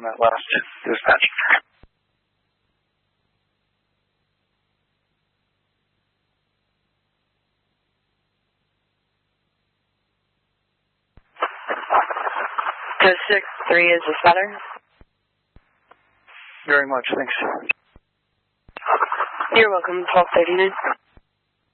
that last dispatch. So 6-3, is this better? Very much, thanks. You're welcome, 1239.